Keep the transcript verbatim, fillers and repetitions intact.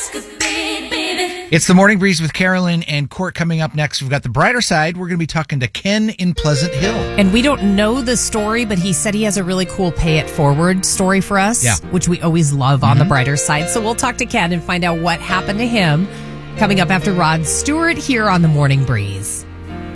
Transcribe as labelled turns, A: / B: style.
A: It's the Morning Breeze with Carolyn and Court coming up next. We've got the brighter side. We're going to be talking to Ken in Pleasant Hill.
B: And we don't know the story, but he said he has a really cool pay it forward story for us,
A: yeah.
B: which we always love mm-hmm. on the brighter side. So we'll talk to Ken and find out what happened to him coming up after Rod Stewart here on the Morning Breeze.